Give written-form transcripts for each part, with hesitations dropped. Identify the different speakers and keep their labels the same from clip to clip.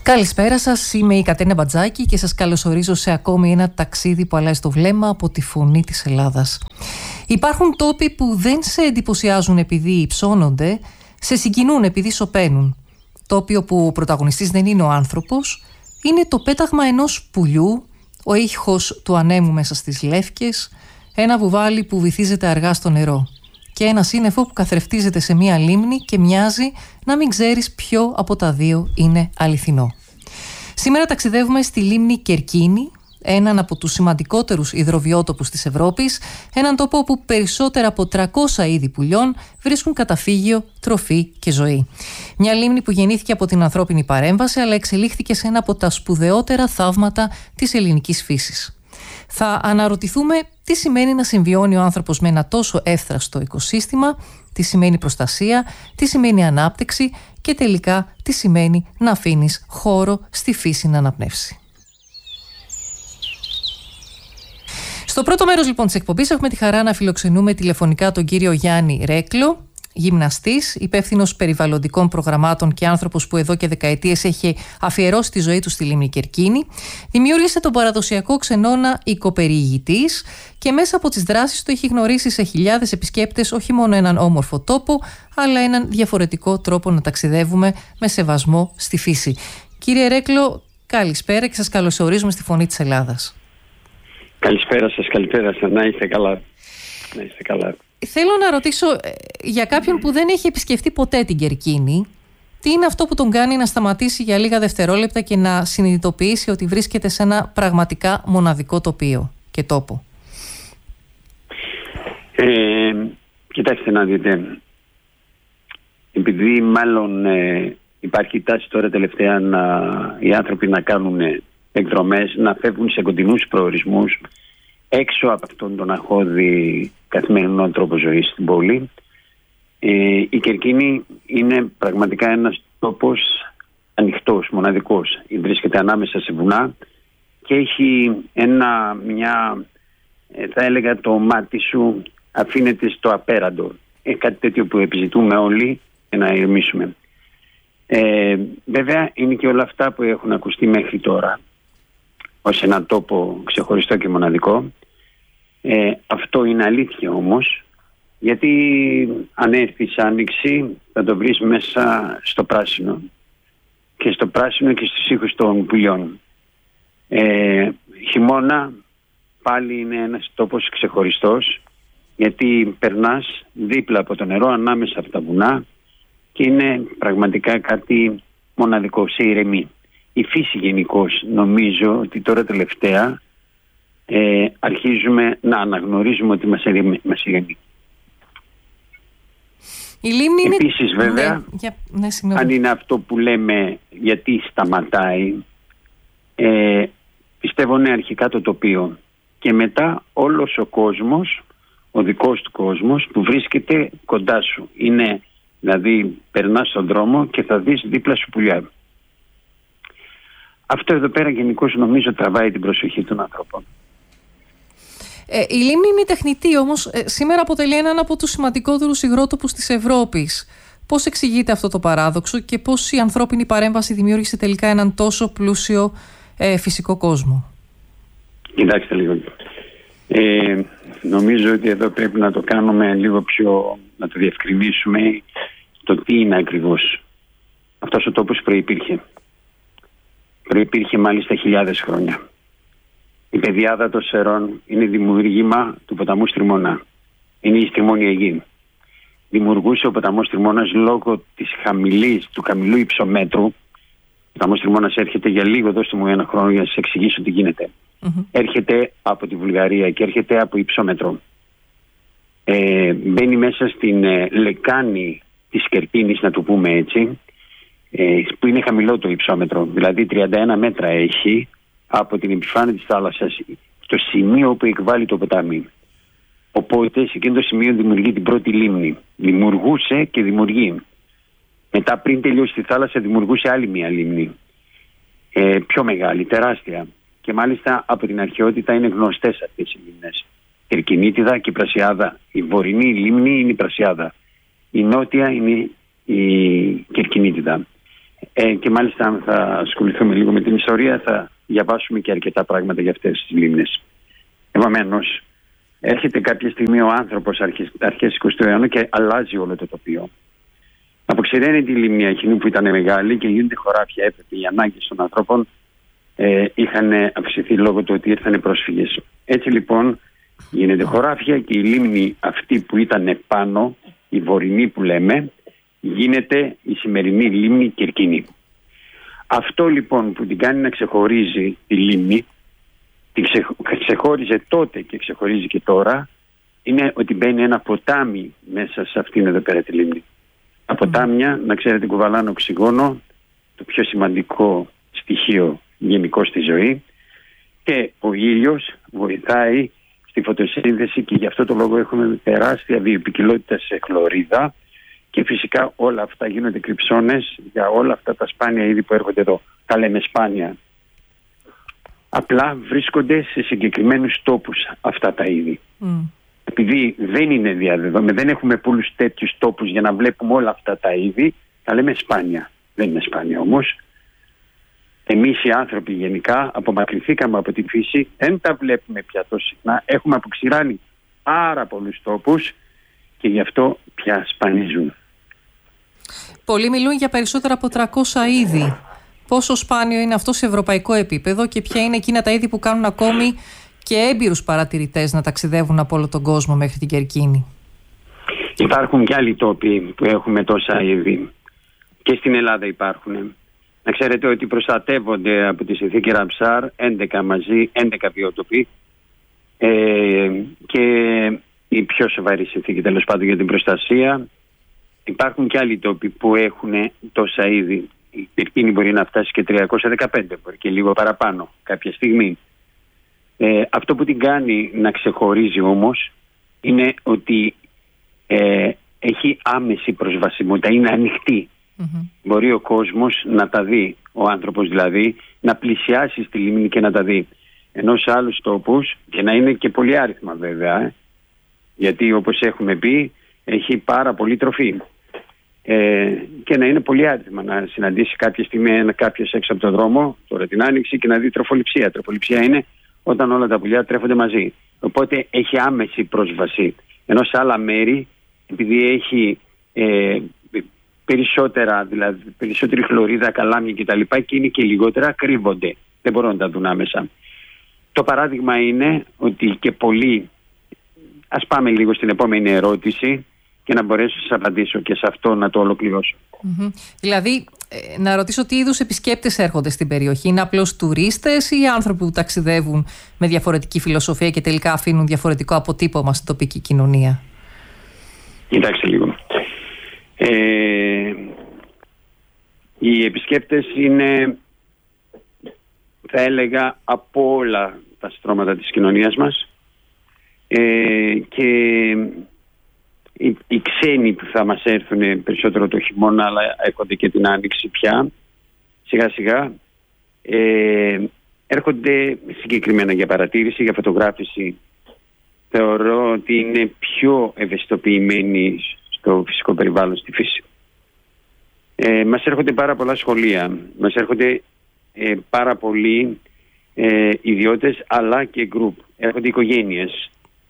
Speaker 1: Καλησπέρα σας, είμαι η Κατερίνα Μπατζάκη και σας καλωσορίζω σε ακόμη ένα ταξίδι που αλλάζει το βλέμμα από τη φωνή της Ελλάδας. Υπάρχουν τόποι που δεν σε εντυπωσιάζουν επειδή υψώνονται, σε συγκινούν επειδή σωπαίνουν. Τόποι όπου ο πρωταγωνιστής δεν είναι ο άνθρωπος, είναι το πέταγμα ενός πουλιού, ο ήχος του ανέμου μέσα στις λεύκες, ένα βουβάλι που βυθίζεται αργά στο νερό και ένα σύννεφο που καθρεφτίζεται σε μία λίμνη και μοιάζει να μην ξέρεις ποιο από τα δύο είναι αληθινό. Σήμερα ταξιδεύουμε στη λίμνη Κερκίνη, έναν από τους σημαντικότερους υδροβιότοπους της Ευρώπης, έναν τόπο όπου περισσότερα από 300 είδη πουλιών βρίσκουν καταφύγιο, τροφή και ζωή. Μια λίμνη που γεννήθηκε από την ανθρώπινη παρέμβαση, αλλά εξελίχθηκε σε ένα από τα σπουδαιότερα θαύματα της ελληνικής φύσης. Θα αναρωτηθούμε τι σημαίνει να συμβιώνει ο άνθρωπος με ένα τόσο εύθραστο οικοσύστημα, τι σημαίνει προστασία, τι σημαίνει ανάπτυξη και τελικά τι σημαίνει να αφήνεις χώρο στη φύση να αναπνεύσει. Στο πρώτο μέρος λοιπόν της εκπομπής έχουμε τη χαρά να φιλοξενούμε τηλεφωνικά τον κύριο Γιάννη Ρέκλο, γυμναστής, υπεύθυνος περιβαλλοντικών προγραμμάτων και άνθρωπος που εδώ και δεκαετίες έχει αφιερώσει τη ζωή του στη λίμνη Κερκίνη. Δημιούργησε τον παραδοσιακό ξενώνα Οικοπεριηγητής και μέσα από τις δράσεις του έχει γνωρίσει σε χιλιάδες επισκέπτες όχι μόνο έναν όμορφο τόπο, αλλά έναν διαφορετικό τρόπο να ταξιδεύουμε με σεβασμό στη φύση. Κύριε Ρέκλο, καλησπέρα και σας καλωσορίζουμε στη Φωνή της Ελλάδας.
Speaker 2: Καλησπέρα σας, να είστε καλά.
Speaker 1: Θέλω να ρωτήσω για κάποιον που δεν έχει επισκεφτεί ποτέ την Κερκίνη, τι είναι αυτό που τον κάνει να σταματήσει για λίγα δευτερόλεπτα και να συνειδητοποιήσει ότι βρίσκεται σε ένα πραγματικά μοναδικό τοπίο και τόπο?
Speaker 2: Κοιτάξτε να δείτε, επειδή μάλλον υπάρχει τάση τώρα τελευταία οι άνθρωποι να κάνουν εκδρομές, να φεύγουν σε κοντινούς προορισμούς έξω από αυτόν τον αχώδη καθημερινό τρόπο ζωής στην πόλη. Η Κερκίνη είναι πραγματικά ένας τόπος ανοιχτός, μοναδικός. Βρίσκεται ανάμεσα σε βουνά και έχει θα έλεγα το μάτι σου αφήνεται στο απέραντο. Κάτι τέτοιο που επιζητούμε όλοι για να ηρεμήσουμε. Βέβαια είναι και όλα αυτά που έχουν ακουστεί μέχρι τώρα ως έναν τόπο ξεχωριστό και μοναδικό. Αυτό είναι αλήθεια όμως, γιατί αν έρθεις άνοιξη θα το βρεις μέσα στο πράσινο και στο πράσινο και στους ήχους των πουλιών. Χειμώνα πάλι είναι ένας τόπος ξεχωριστός, γιατί περνάς δίπλα από το νερό ανάμεσα από τα βουνά και είναι πραγματικά κάτι μοναδικό, σε ηρεμή. Η φύση γενικώς νομίζω ότι τώρα τελευταία αρχίζουμε να αναγνωρίζουμε ότι μας ηρεμεί.
Speaker 1: Η λίμνη είναι...
Speaker 2: Επίσης βέβαια, αν είναι αυτό που λέμε γιατί σταματάει, πιστεύω είναι αρχικά το τοπίο και μετά όλος ο κόσμος, ο δικός του κόσμος που βρίσκεται κοντά σου. Είναι, δηλαδή περνάς στον δρόμο και θα δεις δίπλα σου πουλιά. Αυτό εδώ πέρα γενικώς νομίζω τραβάει την προσοχή των ανθρώπων.
Speaker 1: Η λίμνη είναι τεχνητή, όμως σήμερα αποτελεί έναν από τους σημαντικότερους υγρότοπους της Ευρώπης. Πώς εξηγείται αυτό το παράδοξο και πώς η ανθρώπινη παρέμβαση δημιούργησε τελικά έναν τόσο πλούσιο φυσικό κόσμο?
Speaker 2: Κοιτάξτε λίγο. Νομίζω ότι εδώ πρέπει να το κάνουμε λίγο πιο, να το διευκρινίσουμε το τι είναι ακριβώς. Αυτός ο τόπος προϋπήρχε μάλιστα χιλιάδες χρόνια. Η πεδιάδα των Σερών είναι δημιουργήμα του ποταμού Στριμώνα. Είναι η Στριμώνια γη. Δημιουργούσε ο ποταμός Στριμώνας λόγω του χαμηλού υψομέτρου. Ο ποταμός Στριμώνας έρχεται για λίγο, δώστε μου ένα χρόνο για να σας εξηγήσω τι γίνεται. Έρχεται από τη Βουλγαρία και έρχεται από υψόμετρο. Μπαίνει μέσα στην λεκάνη της Κερκίνης, να το πούμε έτσι, που είναι χαμηλό το υψόμετρο, δηλαδή 31 μέτρα έχει από την επιφάνεια της θάλασσας στο σημείο όπου εκβάλλει το ποτάμι. Οπότε σε εκείνο το σημείο δημιουργεί την πρώτη λίμνη. Δημιουργούσε και δημιουργεί. Μετά, πριν τελειώσει τη θάλασσα, δημιουργούσε άλλη μια λίμνη. Πιο μεγάλη, τεράστια. Και μάλιστα από την αρχαιότητα είναι γνωστές αυτές οι λίμνες. Κερκινίτιδα και Πρασιάδα. Η βορεινή λίμνη είναι η Πρασιάδα. Η νότια είναι η Κερκινίτιδα. Και μάλιστα αν θα ασχοληθούμε λίγο με την ιστορία θα διαβάσουμε και αρκετά πράγματα για αυτές τις λίμνες. Επομένως, έρχεται κάποια στιγμή ο άνθρωπος αρχές 20ου αιώνα και αλλάζει όλο το τοπίο. Αποξηραίνεται η λίμνη Αχινού που ήταν μεγάλη και γίνονται χωράφια. Έπρεπε οι ανάγκες των ανθρώπων είχαν αυξηθεί λόγω του ότι ήρθαν πρόσφυγες. Έτσι λοιπόν γίνεται χωράφια και η λίμνη αυτή που ήταν πάνω, η βορεινή που λέμε, γίνεται η σημερινή λίμνη Κερκίνη. Αυτό λοιπόν που την κάνει να ξεχωρίζει τη λίμνη, την ξεχώριζε τότε και ξεχωρίζει και τώρα, είναι ότι μπαίνει ένα ποτάμι μέσα σε αυτήν εδώ πέρα τη λίμνη. Τα ποτάμια, να ξέρετε, κουβαλάνε οξυγόνο, το πιο σημαντικό στοιχείο γενικώ στη ζωή, και ο ήλιος βοηθάει στη φωτοσύνθεση και γι' αυτό το λόγο έχουμε τεράστια βιοποικιλότητα σε χλωρίδα και φυσικά όλα αυτά γίνονται κρυψώνες για όλα αυτά τα σπάνια είδη που έρχονται εδώ. Τα λέμε σπάνια. Απλά βρίσκονται σε συγκεκριμένους τόπους αυτά τα είδη. Επειδή δεν είναι διαδεδομένο, δεν έχουμε πολλούς τέτοιους τόπους για να βλέπουμε όλα αυτά τα είδη, τα λέμε σπάνια. Δεν είναι σπάνια όμως. Εμείς οι άνθρωποι γενικά απομακρυνθήκαμε από τη φύση, δεν τα βλέπουμε πια τόσο συχνά, έχουμε αποξηράνει πάρα πολλούς τόπους και γι' αυτό πια σπανίζουν.
Speaker 1: Πολλοί μιλούν για περισσότερα από 300 είδη. Πόσο σπάνιο είναι αυτό σε ευρωπαϊκό επίπεδο και ποια είναι εκείνα τα είδη που κάνουν ακόμη και έμπειρους παρατηρητές να ταξιδεύουν από όλο τον κόσμο μέχρι την Κερκίνη?
Speaker 2: Υπάρχουν και άλλοι τόποι που έχουμε τόσα είδη. Και στην Ελλάδα υπάρχουν. Να ξέρετε ότι προστατεύονται από τη συνθήκη Ραμσάρ 11 μαζί, 11 βιότοποι και η πιο σοβαρή συνθήκη τέλος πάντων για την προστασία. Υπάρχουν και άλλοι τόποι που έχουν τόσα είδη. Η Κερκίνη μπορεί να φτάσει και 315, μπορεί και λίγο παραπάνω κάποια στιγμή. Αυτό που την κάνει να ξεχωρίζει όμως είναι ότι έχει άμεση προσβασιμότητα, είναι ανοιχτή. Μπορεί ο κόσμος να τα δει, ο άνθρωπος δηλαδή, να πλησιάσει στη λίμνη και να τα δει. Ενώ σε άλλους τόπους, και να είναι και πολύ άριθμα βέβαια, γιατί όπως έχουμε πει έχει πάρα πολύ τροφή, και να είναι πολύ άριθμα, να συναντήσει κάποια στιγμή κάποιος έξω από τον δρόμο τώρα την Άνοιξη και να δει τροφοληψία. Τροφοληψία είναι όταν όλα τα πουλιά τρέφονται μαζί, οπότε έχει άμεση πρόσβαση. Ενώ σε άλλα μέρη, επειδή έχει περισσότερα, δηλαδή περισσότερη χλωρίδα, καλάμια κτλ. Και είναι και λιγότερα, κρύβονται. Δεν μπορούν να τα δουν άμεσα. Το παράδειγμα είναι ότι και πολλοί, ας πάμε λίγο στην επόμενη ερώτηση και να μπορέσω να σας απαντήσω και σε αυτό να το ολοκληρώσω.
Speaker 1: Δηλαδή, να ρωτήσω τι είδους επισκέπτες έρχονται στην περιοχή? Είναι απλώς τουρίστες ή άνθρωποι που ταξιδεύουν με διαφορετική φιλοσοφία και τελικά αφήνουν διαφορετικό αποτύπωμα στην τοπική κοινωνία?
Speaker 2: Κοιτάξτε λίγο. Οι επισκέπτες είναι, θα έλεγα, από όλα τα στρώματα της κοινωνίας μας, και οι ξένοι που θα μας έρθουν περισσότερο το χειμώνα, αλλά έρχονται και την Άνοιξη πια σιγά σιγά, έρχονται συγκεκριμένα για παρατήρηση, για φωτογράφηση. Θεωρώ ότι είναι πιο ευαισθητοποιημένοι στο φυσικό περιβάλλον, στη φύση. Μας έρχονται πάρα πολλά σχολεία, μας έρχονται πάρα πολλοί ιδιώτες, αλλά και γκρουπ. Έρχονται οικογένειες.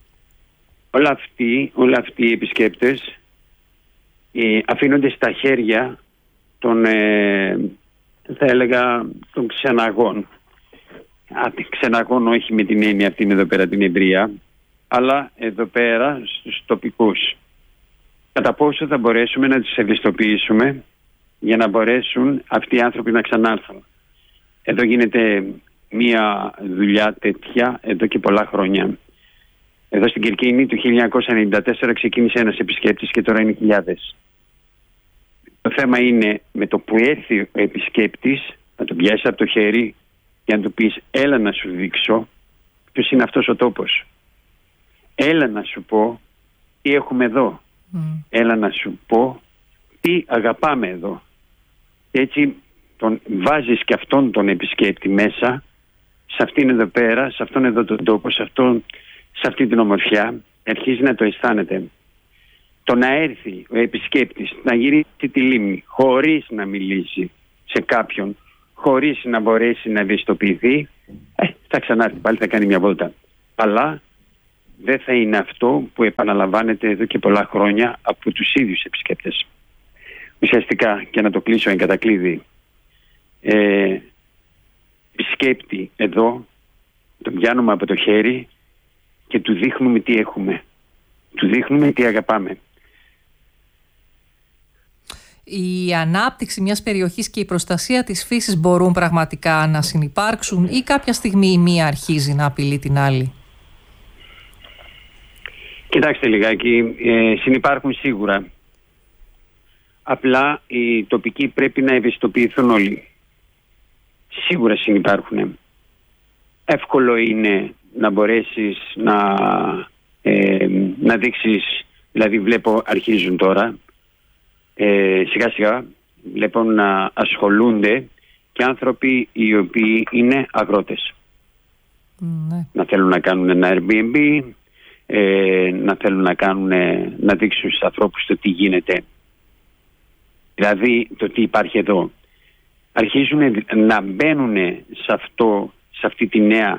Speaker 2: Όλοι αυτοί οι επισκέπτες αφήνονται στα χέρια των, θα έλεγα, των ξεναγών. Ξεναγών όχι με την έννοια αυτήν εδώ πέρα την εμπειρία, αλλά εδώ πέρα στους τοπικούς. Κατά πόσο θα μπορέσουμε να τους ευαισθητοποιήσουμε για να μπορέσουν αυτοί οι άνθρωποι να ξανάρθουν. Εδώ γίνεται μια δουλειά τέτοια εδώ και πολλά χρόνια. Εδώ στην Κερκίνη του 1994 ξεκίνησε ένας επισκέπτης και τώρα είναι χιλιάδες. Το θέμα είναι με το που έρθει ο επισκέπτης να τον πιάσει από το χέρι και να του πεις έλα να σου δείξω ποιος είναι αυτός ο τόπος. Έλα να σου πω τι έχουμε εδώ. Έλα να σου πω τι αγαπάμε εδώ. Και έτσι τον βάζεις και αυτόν τον επισκέπτη μέσα σε αυτήν εδώ πέρα, σε αυτόν εδώ τον τόπο, σε αυτή την ομορφιά, αρχίζει να το αισθάνεται. Το να έρθει ο επισκέπτης να γυρίσει τη λίμνη χωρίς να μιλήσει, σε κάποιον χωρίς να μπορέσει να ευαισθητοποιηθεί, θα ξανάρθει πάλι, θα κάνει μια βόλτα. Αλλά δεν θα είναι αυτό που επαναλαμβάνεται εδώ και πολλά χρόνια από τους ίδιους επισκέπτες. Ουσιαστικά, και να το κλείσω εν κατακλείδη, επισκέπτη εδώ τον πιάνουμε από το χέρι και του δείχνουμε τι έχουμε. Του δείχνουμε τι αγαπάμε.
Speaker 1: Η ανάπτυξη μιας περιοχής και η προστασία της φύσης μπορούν πραγματικά να συνυπάρξουν ή κάποια στιγμή η μία αρχίζει να απειλεί την άλλη?
Speaker 2: Κοιτάξτε λιγάκι, συνυπάρχουν σίγουρα. Απλά οι τοπικοί πρέπει να ευαισθητοποιηθούν όλοι. Σίγουρα συνυπάρχουν. Εύκολο είναι να μπορέσεις να δείξεις, δηλαδή βλέπω αρχίζουν τώρα, σιγά σιγά βλέπω να ασχολούνται και άνθρωποι οι οποίοι είναι αγρότες.
Speaker 1: Ναι.
Speaker 2: Να θέλουν να κάνουν ένα Airbnb, να θέλουν να δείξουν στους ανθρώπους το τι γίνεται. Δηλαδή το τι υπάρχει εδώ. Αρχίζουν να μπαίνουν σε αυτή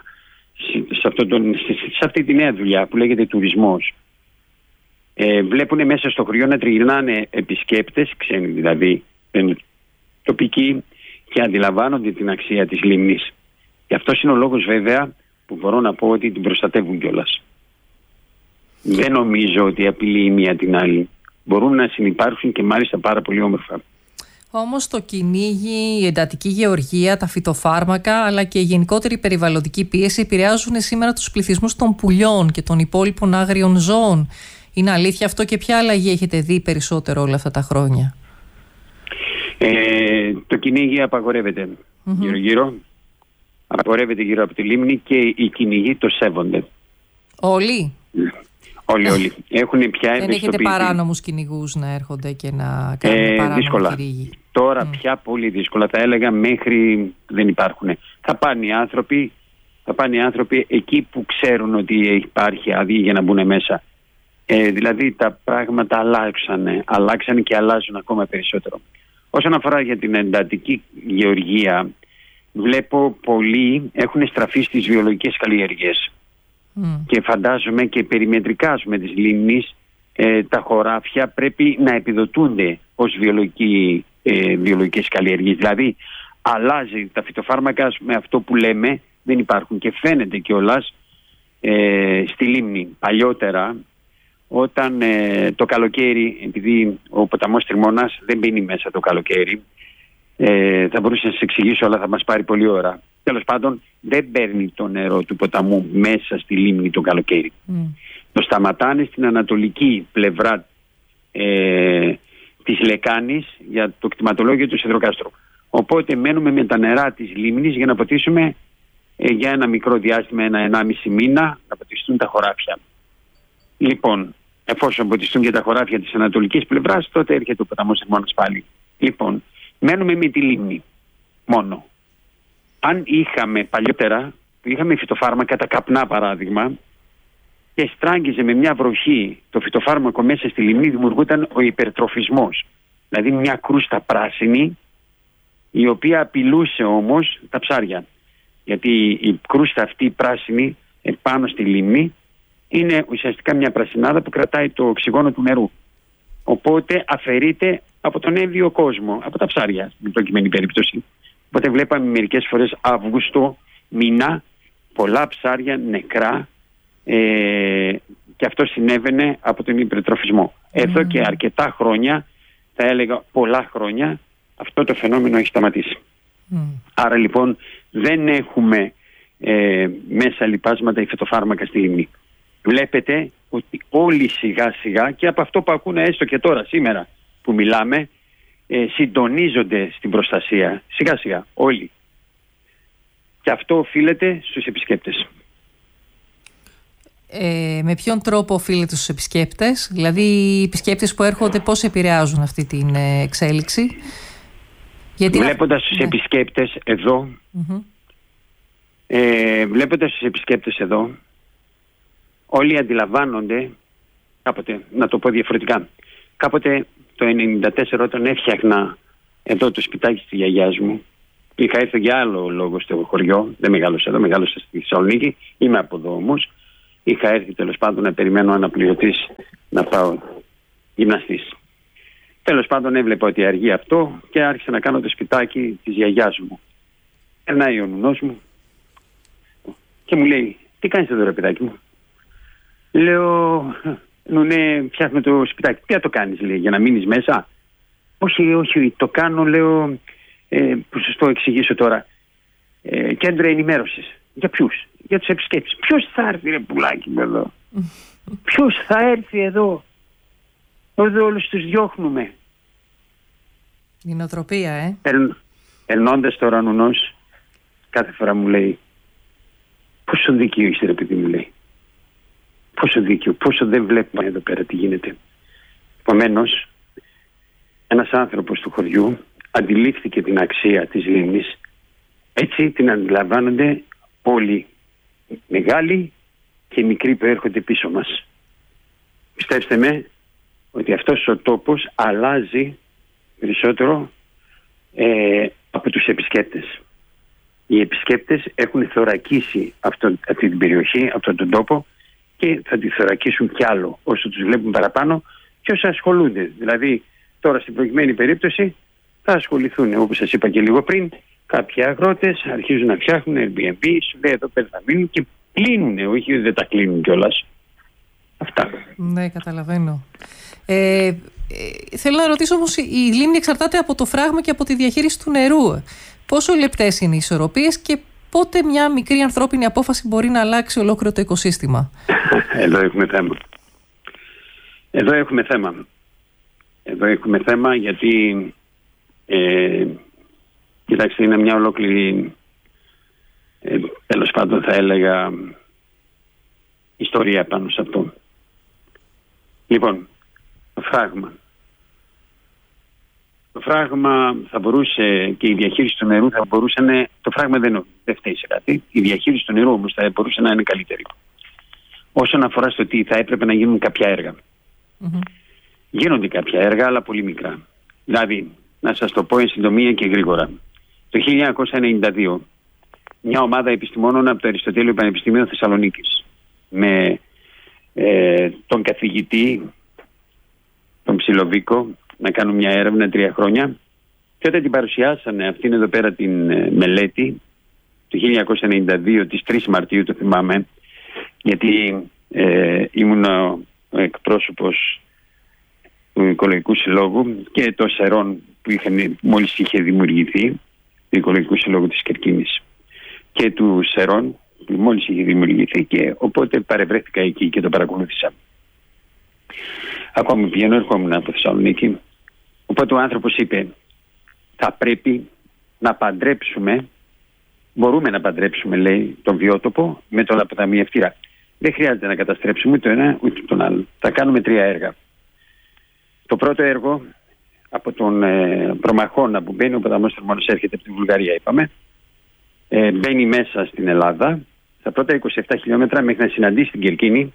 Speaker 2: τη νέα δουλειά που λέγεται τουρισμός. Βλέπουν μέσα στο χωριό να τριγυρνάνε επισκέπτες, ξένοι δηλαδή, τοπικοί, και αντιλαμβάνονται την αξία της λίμνης. Και αυτός είναι ο λόγος βέβαια που μπορώ να πω ότι την προστατεύουν κιόλας. Δεν νομίζω ότι απειλεί η μία την άλλη. Μπορούν να συνυπάρχουν και μάλιστα πάρα πολύ όμορφα.
Speaker 1: Όμως το κυνήγι, η εντατική γεωργία, τα φυτοφάρμακα αλλά και η γενικότερη περιβαλλοντική πίεση επηρεάζουν σήμερα τους πληθυσμούς των πουλιών και των υπόλοιπων άγριων ζώων. Είναι αλήθεια αυτό και ποια αλλαγή έχετε δει περισσότερο όλα αυτά τα χρόνια?
Speaker 2: Το κυνήγι απαγορεύεται γύρω-γύρω. Απαγορεύεται γύρω από τη λίμνη και οι κυνηγοί το σέβονται.
Speaker 1: Όλοι?
Speaker 2: Όλοι. Έχουν πια ευαισθητοποιηθεί.
Speaker 1: Δεν έχετε παράνομους κυνηγούς να έρχονται και να κάνουν παράνομο κυνήγι?
Speaker 2: Τώρα πια πολύ δύσκολα. Θα έλεγα μέχρι δεν υπάρχουν. Θα πάνε οι άνθρωποι εκεί που ξέρουν ότι υπάρχει άδεια για να μπουν μέσα. Δηλαδή τα πράγματα αλλάξανε και αλλάζουν ακόμα περισσότερο. Όσον αφορά για την εντατική γεωργία, βλέπω πολλοί έχουν στραφεί στις βιολογικές καλλιέργειες. Και φαντάζομαι και περιμετρικά τις λίμνης, τα χωράφια πρέπει να επιδοτούνται ως βιολογικές καλλιέργειες. Δηλαδή αλλάζει τα φυτοφάρμακα με αυτό που λέμε, δεν υπάρχουν και φαίνεται κιόλας στη λίμνη. Παλιότερα όταν το καλοκαίρι, επειδή ο ποταμός Τριμώνας δεν μπαίνει μέσα το καλοκαίρι, θα μπορούσα να σας εξηγήσω αλλά θα μας πάρει πολλή ώρα. Τέλος πάντων δεν παίρνει το νερό του ποταμού μέσα στη λίμνη το καλοκαίρι. Το σταματάνε στην ανατολική πλευρά της λεκάνης για το κτηματολόγιο του Σιδηροκάστρου. Οπότε μένουμε με τα νερά της λίμνης για να ποτίσουμε για ένα μικρό διάστημα, 1-1,5 μήνα, να ποτιστούν τα χωράφια. Λοιπόν, εφόσον ποτιστούν και τα χωράφια της ανατολικής πλευράς, τότε έρχεται ο ποταμός Τριμώνας πάλι. Λοιπόν, μένουμε με τη λίμνη μόνο. Αν είχαμε παλιότερα, που είχαμε φυτοφάρμακα, τα καπνά παράδειγμα, και στράγγιζε με μια βροχή το φυτοφάρμακο μέσα στη λίμνη, δημιουργούταν ο υπερτροφισμός. Δηλαδή μια κρούστα πράσινη, η οποία απειλούσε όμως τα ψάρια. Γιατί η κρούστα αυτή πράσινη επάνω στη λίμνη είναι ουσιαστικά μια πρασινάδα που κρατάει το οξυγόνο του νερού. Οπότε αφαιρείται από τον έμβιο κόσμο, από τα ψάρια στην προκειμένη περίπτωση. Οπότε βλέπαμε μερικές φορές Αύγουστο μήνα πολλά ψάρια νεκρά, και αυτό συνέβαινε από τον υπερτροφισμό. Εδώ και αρκετά χρόνια, θα έλεγα πολλά χρόνια, αυτό το φαινόμενο έχει σταματήσει. Άρα λοιπόν δεν έχουμε μέσα λιπάσματα ή φυτοφάρμακα στη λίμνη. Βλέπετε ότι όλοι σιγά σιγά, και από αυτό που ακούνε έστω και τώρα σήμερα που μιλάμε, συντονίζονται στην προστασία σιγά σιγά όλοι. Και αυτό οφείλεται στους επισκέπτες.
Speaker 1: Με ποιον τρόπο οφείλεται στους επισκέπτες? Δηλαδή οι επισκέπτες που έρχονται πώς επηρεάζουν αυτή την εξέλιξη? Γιατί
Speaker 2: βλέποντας τους επισκέπτες εδώ, βλέποντας τους επισκέπτες εδώ, όλοι αντιλαμβάνονται, κάποτε, να το πω διαφορετικά, κάποτε το 1994 όταν έφτιαχνα εδώ το σπιτάκι της γιαγιάς μου. Είχα έρθει για άλλο λόγο στο χωριό, δεν μεγάλωσα εδώ, μεγάλωσα στη Θεσσαλονίκη, είμαι από εδώ όμως. Είχα έρθει τέλος πάντων να περιμένω αναπληρωτής να πάω γυμναστής. Τέλος πάντων έβλεπα ότι αργεί αυτό και άρχισα να κάνω το σπιτάκι της γιαγιάς μου. Περνάει ο νουνός μου και μου λέει, τι κάνεις εδώ ρε παιδάκι μου? Λέω, νουνέ, φτιάχνω το σπιτάκι. Τι θα το κάνεις, λέει, για να μείνεις μέσα? Όχι, το κάνω, λέω, που σας το εξηγήσω τώρα. Κέντρο ενημέρωσης. Για ποιους? Για τους επισκέπτες. Ποιος θα έρθει ρε πουλάκι μου εδώ? Ποιος θα έρθει εδώ? Εδώ όλους τους διώχνουμε.
Speaker 1: Η νοοτροπία,
Speaker 2: Περνώντας τώρα νουνός, κάθε φορά μου λέει, πόσο δίκιο είσαι ρε παιδί μου, λέει. Πόσο δίκιο, πόσο δεν βλέπουμε εδώ πέρα τι γίνεται. Επομένως, ένας άνθρωπος του χωριού αντιλήφθηκε την αξία της λίμνης. Έτσι την αντιλαμβάνονται όλοι, μεγάλοι και μικροί που έρχονται πίσω μας. Πιστέψτε με ότι αυτός ο τόπος αλλάζει περισσότερο από τους επισκέπτες. Οι επισκέπτες έχουν θωρακίσει αυτή την περιοχή, αυτόν τον τόπο, και θα τη θωρακίσουν κι άλλο όσο τους βλέπουν παραπάνω και όσοι ασχολούνται. Δηλαδή τώρα στην προηγουμένη περίπτωση θα ασχοληθούν, όπως σας είπα και λίγο πριν, κάποιοι αγρότες αρχίζουν να φτιάχνουν Airbnb, σου λέει εδώ πέρα θα μείνουν και κλείνουνε, όχι δεν τα κλείνουν κιόλας. Αυτά.
Speaker 1: Ναι, καταλαβαίνω. Θέλω να ρωτήσω όμως, η λίμνη εξαρτάται από το φράγμα και από τη διαχείριση του νερού. Πόσο λεπτές είναι οι ισορροπίες και πότε μια μικρή ανθρώπινη απόφαση μπορεί να αλλάξει ολόκληρο το οικοσύστημα?
Speaker 2: Εδώ έχουμε θέμα γιατί κοιτάξτε, είναι μια ολόκληρη τέλος πάντων θα έλεγα ιστορία πάνω σε αυτό. Λοιπόν, το φράγμα θα μπορούσε και η διαχείριση του νερού θα μπορούσε το φράγμα δεν φταίει σε κάτι. Η διαχείριση του νερού όμως θα μπορούσε να είναι καλύτερη. Όσον αφορά στο τι θα έπρεπε να γίνουν κάποια έργα. Γίνονται κάποια έργα, αλλά πολύ μικρά. Δηλαδή, να σας το πω εν συντομία και γρήγορα. Το 1992, μια ομάδα επιστημόνων από το Αριστοτέλειο Πανεπιστήμιο Θεσσαλονίκης με τον καθηγητή, τον Ψιλοβίκο, να κάνουν μια έρευνα 3 χρόνια, και όταν την παρουσιάσανε αυτήν εδώ πέρα την μελέτη το 1992, τις 3 Μαρτίου το θυμάμαι, γιατί ήμουν ο εκπρόσωπος του Οικολογικού Συλλόγου και το ΣΕΡΟΝ που μόλις είχε δημιουργηθεί, του Οικολογικού Συλλόγου της Κερκίνης, και του ΣΕΡΟΝ που μόλις είχε δημιουργηθεί, και οπότε παρευρέθηκα εκεί και το παρακολούθησα. Ακόμα πηγαίνω, ερχόμουν από Θεσσαλονίκη. Οπότε ο άνθρωπος είπε, θα πρέπει να παντρέψουμε, μπορούμε να παντρέψουμε, λέει, τον βιότοπο με τον αποταμιευτήρα. Δεν χρειάζεται να καταστρέψουμε ούτε το ένα ούτε τον άλλο. Θα κάνουμε 3 έργα. Το πρώτο έργο, από τον Προμαχώνα που μπαίνει, ο ποταμός Θερμόνος έρχεται από τη Βουλγαρία, είπαμε, μπαίνει μέσα στην Ελλάδα. Τα πρώτα 27 χιλιόμετρα μέχρι να συναντήσει την Κερκίνη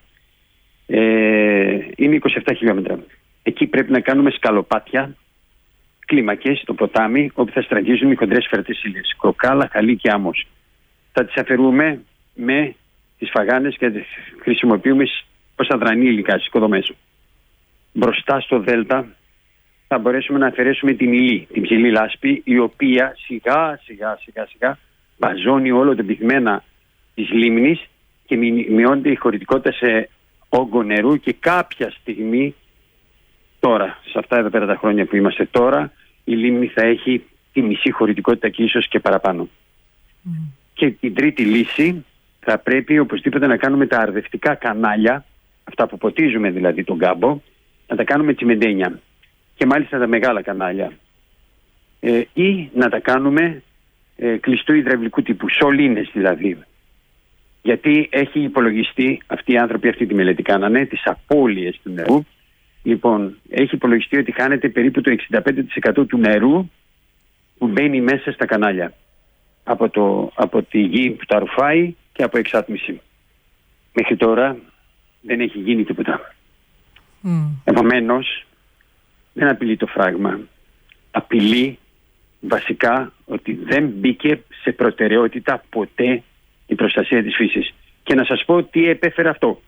Speaker 2: είναι 27 χιλιόμετρα. Εκεί πρέπει να κάνουμε σκαλοπάτια, κλίμακες στο ποτάμι, όπου θα στραγγίζουν οι χοντρές φερτές ύλες, κροκάλα, χαλί και άμμος. Θα τις αφαιρούμε με τις φαγάνες και τις χρησιμοποιούμε ως αδρανή υλικά στις οικοδομές. Μπροστά στο δέλτα θα μπορέσουμε να αφαιρέσουμε την υλή, την ψηλή λάσπη, η οποία σιγά σιγά βαζώνει όλο το πυκμένα της λίμνης και μειώνεται η χωρητικότητα σε όγκο νερού, και κάποια στιγμή τώρα, σε αυτά εδώ πέρα τα χρόνια που είμαστε τώρα, η λίμνη θα έχει τη μισή χωρητικότητα και ίσως και παραπάνω. Και την τρίτη λύση, θα πρέπει οπωσδήποτε να κάνουμε τα αρδευτικά κανάλια, αυτά που ποτίζουμε δηλαδή τον κάμπο, να τα κάνουμε τσιμεντένια, και μάλιστα τα μεγάλα κανάλια, ή να τα κάνουμε κλειστού υδραυλικού τύπου, σωλήνες δηλαδή. Γιατί έχει υπολογιστεί, αυτοί οι άνθρωποι αυτή τη μελέτη κάνανε, τις απώλειες του νερού. Λοιπόν, έχει υπολογιστεί ότι χάνεται περίπου το 65% του νερού που μπαίνει μέσα στα κανάλια από τη γη που τα ρουφάει και από εξάτμιση. Μέχρι τώρα δεν έχει γίνει τίποτα. Επομένως, δεν απειλεί το φράγμα. Απειλεί βασικά ότι δεν μπήκε σε προτεραιότητα ποτέ η προστασία της φύσης. Και να σας πω τι επέφερε αυτό.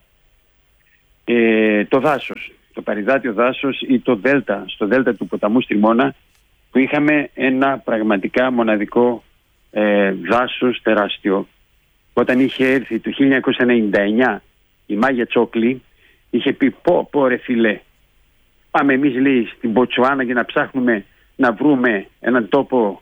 Speaker 2: Το δάσος, το παρυδάτιο δάσος ή το δέλτα, στο δέλτα του ποταμού Στριμώνα, που είχαμε ένα πραγματικά μοναδικό δάσος τεράστιο. Όταν είχε έρθει το 1999 η Μάγια Τσόκλη, είχε πει πω ρε φίλε, πάμε εμείς, λέει, στην Μποτσουάνα για να ψάχνουμε να βρούμε έναν τόπο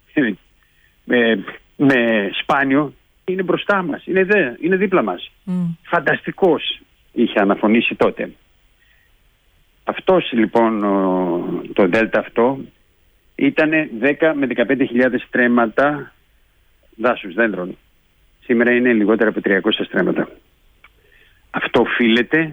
Speaker 2: με σπάνιο. Είναι μπροστά μας, είναι δίπλα μας. Φανταστικός, είχε αναφωνήσει τότε. Αυτός λοιπόν το δέλτα αυτό ήταν 10 με 15.000 στρέμματα δάσους, δέντρων. Σήμερα είναι λιγότερα από 300 στρέμματα. Αυτό οφείλεται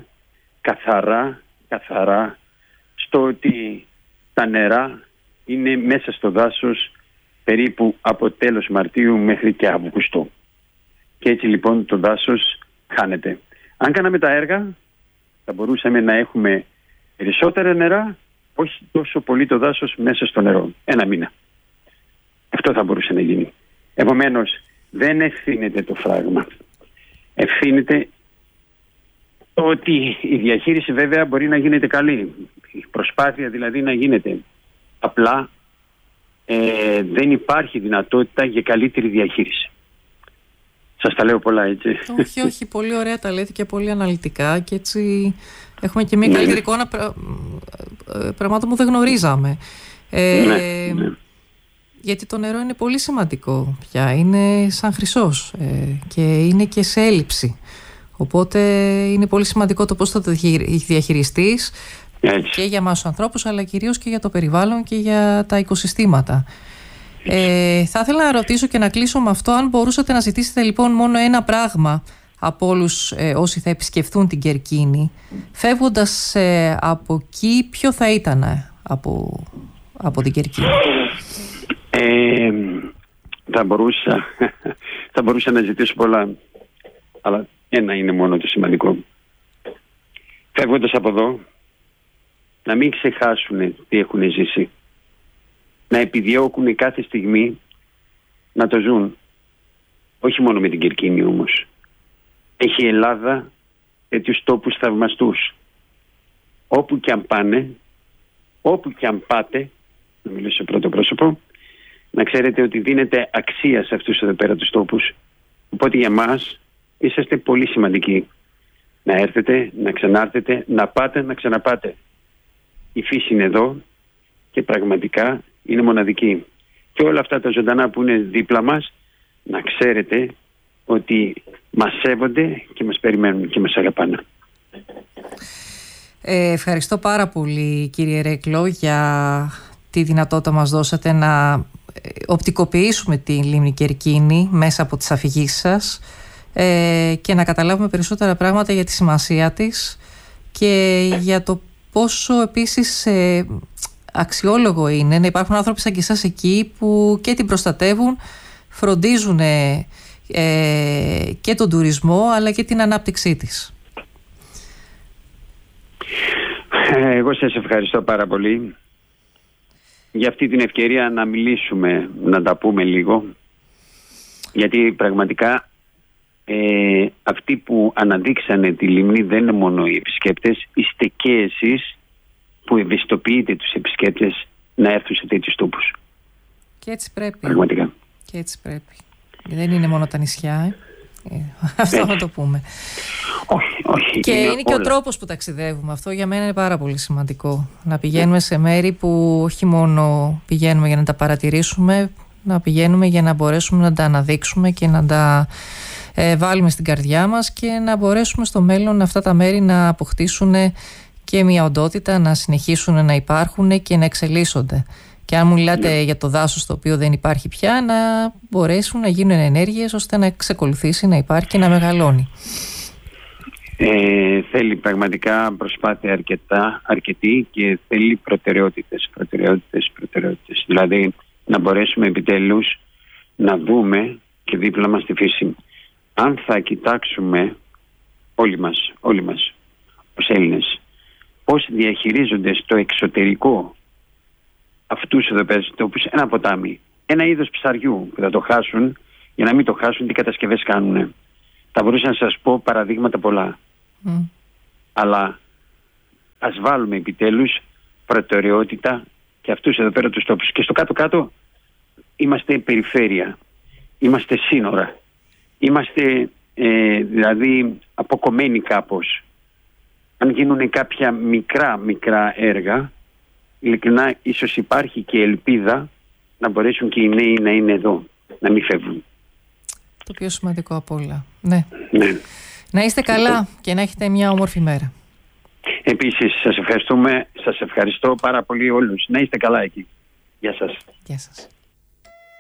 Speaker 2: καθαρά στο ότι τα νερά είναι μέσα στο δάσος περίπου από τέλος Μαρτίου μέχρι και Αύγουστο. Και έτσι λοιπόν το δάσος χάνεται. Αν κάναμε τα έργα θα μπορούσαμε να έχουμε περισσότερα νερά, όχι τόσο πολύ το δάσος μέσα στο νερό. Ένα μήνα. Αυτό θα μπορούσε να γίνει. Επομένως δεν ευθύνεται το φράγμα. Ευθύνεται το ότι η διαχείριση βέβαια μπορεί να γίνεται καλή. Η προσπάθεια δηλαδή να γίνεται. Απλά δεν υπάρχει δυνατότητα για καλύτερη διαχείριση. Σας τα λέω πολλά, έτσι.
Speaker 1: Όχι, πολύ ωραία τα λέτε και πολύ αναλυτικά και έτσι έχουμε και μια καλύτερη εικόνα πραγμάτων που δεν γνωρίζαμε. Γιατί το νερό είναι πολύ σημαντικό πια, είναι σαν χρυσός και είναι και σε έλλειψη. Οπότε είναι πολύ σημαντικό το πώς θα το διαχειριστείς και για εμάς τους ανθρώπους, αλλά κυρίως και για το περιβάλλον και για τα οικοσυστήματα. Θα ήθελα να ρωτήσω και να κλείσω με αυτό, αν μπορούσατε να ζητήσετε λοιπόν μόνο ένα πράγμα από όλους όσοι θα επισκεφθούν την Κερκίνη, φεύγοντας από εκεί, ποιο θα ήταν από την Κερκίνη?
Speaker 2: Θα μπορούσα να ζητήσω πολλά, αλλά ένα είναι μόνο το σημαντικό. Φεύγοντας από εδώ, να μην ξεχάσουν τι έχουν ζήσει. Να επιδιώκουν κάθε στιγμή να το ζουν. Όχι μόνο με την Κερκίνη όμως. Έχει η Ελλάδα τέτοιους τόπους θαυμαστούς. Όπου και αν πάνε, όπου και αν πάτε, να μιλήσω σε πρώτο πρόσωπο, να ξέρετε ότι δίνετε αξία σε αυτούς εδώ πέρα τους τόπους. Οπότε για μας είσαστε πολύ σημαντικοί. Να έρθετε, να ξανάρθετε, να πάτε, να ξαναπάτε. Η φύση είναι εδώ και πραγματικά είναι μοναδική. Και όλα αυτά τα ζωντανά που είναι δίπλα μας, να ξέρετε ότι μας σέβονται και μας περιμένουν και μας αγαπάνε.
Speaker 1: Ευχαριστώ πάρα πολύ, κύριε Ρέκλο, για τη δυνατότητα μας δώσατε να οπτικοποιήσουμε τη λίμνη Κερκίνη μέσα από τις αφηγήσεις σας και να καταλάβουμε περισσότερα πράγματα για τη σημασία της και για το πόσο επίσης αξιόλογο είναι να υπάρχουν άνθρωποι σαν και εσάς εκεί που και την προστατεύουν, φροντίζουν και τον τουρισμό αλλά και την ανάπτυξή της.
Speaker 2: Εγώ σας ευχαριστώ πάρα πολύ για αυτή την ευκαιρία να μιλήσουμε, να τα πούμε λίγο, γιατί πραγματικά αυτοί που αναδείξανε τη λίμνη δεν είναι μόνο οι επισκέπτες, είστε και εσείς που ευαισθητοποιείτε τους επισκέπτες να έρθουν σε τέτοιους τόπους.
Speaker 1: Και έτσι πρέπει.
Speaker 2: Πραγματικά.
Speaker 1: Και έτσι πρέπει. Δεν είναι μόνο τα νησιά. Αυτό να το πούμε.
Speaker 2: Όχι.
Speaker 1: Και είναι και ο τρόπος που ταξιδεύουμε. Αυτό για μένα είναι πάρα πολύ σημαντικό. Να πηγαίνουμε σε μέρη που όχι μόνο πηγαίνουμε για να τα παρατηρήσουμε, να πηγαίνουμε για να μπορέσουμε να τα αναδείξουμε και να τα βάλουμε στην καρδιά μας και να μπορέσουμε στο μέλλον αυτά τα μέρη να αποκτήσουν και μια οντότητα, να συνεχίσουν να υπάρχουν και να εξελίσσονται. Και αν μου μιλάτε για το δάσος το οποίο δεν υπάρχει πια, να μπορέσουν να γίνουν ενέργειες ώστε να εξακολουθήσει να υπάρχει και να μεγαλώνει.
Speaker 2: Θέλει πραγματικά προσπάθεια αρκετή και θέλει προτεραιότητες. Δηλαδή να μπορέσουμε επιτέλους να δούμε και δίπλα μας τη φύση. Αν θα κοιτάξουμε όλοι μας ως Έλληνες πώς διαχειρίζονται στο εξωτερικό αυτούς εδώ πέρα στους τόπους ένα ποτάμι, ένα είδος ψαριού που θα το χάσουν. Για να μην το χάσουν, τι κατασκευές κάνουν. Θα μπορούσα να σας πω παραδείγματα πολλά. Αλλά ας βάλουμε επιτέλους προτεραιότητα και αυτούς εδώ πέρα τους τόπους. Και στο κάτω-κάτω είμαστε περιφέρεια, είμαστε σύνορα, είμαστε δηλαδή αποκομμένοι κάπως. Αν γίνουν κάποια μικρά έργα, ειλικρινά ίσως υπάρχει και ελπίδα να μπορέσουν και οι νέοι να είναι εδώ, να μην φεύγουν.
Speaker 1: Το πιο σημαντικό από όλα. Ναι. Να είστε καλά και να έχετε μια όμορφη μέρα.
Speaker 2: Επίσης, σας ευχαριστώ πάρα πολύ όλους. Να είστε καλά εκεί. Γεια σας.
Speaker 1: Γεια σας.